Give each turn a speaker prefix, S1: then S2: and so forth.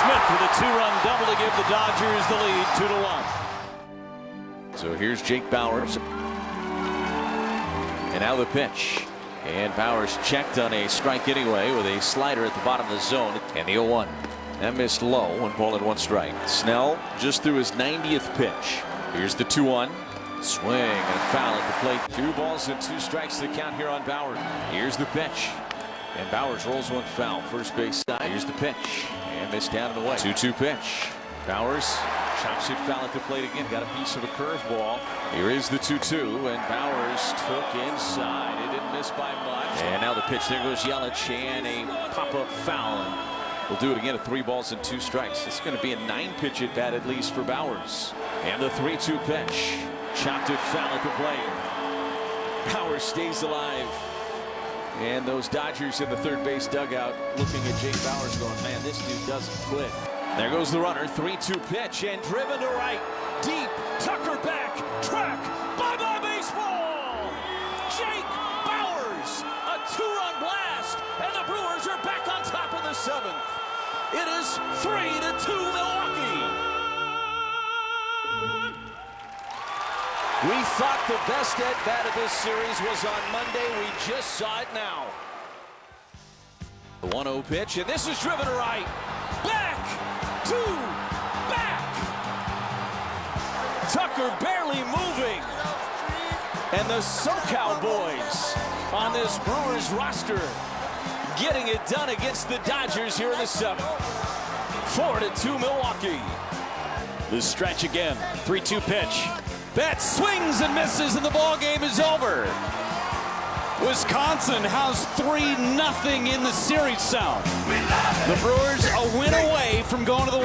S1: Smith with a two-run double to give the Dodgers the lead, 2-1.
S2: So here's Jake Bauers. And now the pitch. And Bauers checked on a strike anyway with a slider at the bottom of the zone. And the 0-1. That missed low, 1-1 strike. Snell just threw his 90th pitch. Here's the 2-1. Swing and foul at the plate. 2 balls and 2 strikes to count here on Bauers. Here's the pitch. And Bauers rolls one foul. First base side. Here's the pitch. And missed down and away. 2-2 pitch. Bauers chops it foul at the plate again. Got a piece of a curveball. Here is the 2-2. And Bauers took inside. It didn't miss by much. And now the pitch. There goes Yelich. And a pop-up foul. We'll do it again at 3 balls and 2 strikes. It's going to be a 9-pitch at bat at least for Bauers. And the 3-2 pitch. Chopped it foul at the plate. Bauers stays alive. And those Dodgers in the third base dugout looking at Jake Bauers going, man, this dude doesn't quit. There goes the runner. 3-2 pitch and driven to right. Deep. Tucker back. Track. Bye-bye baseball. Jake Bauers. A 2-run blast. And the Brewers are back on top in the 7th. It is 3-2 Milwaukee. We thought the best at-bat of this series was on Monday. We just saw it now. The 1-0 pitch, and this is driven to right. Back to back. Tucker barely moving. And the SoCal boys on this Brewers roster getting it done against the Dodgers here in the 7th. 4-2 Milwaukee. The stretch again. 3-2 pitch. Bat swings and misses, and the ball game is over. Wisconsin has 3-0 in the series sound. The Brewers a win away from going to the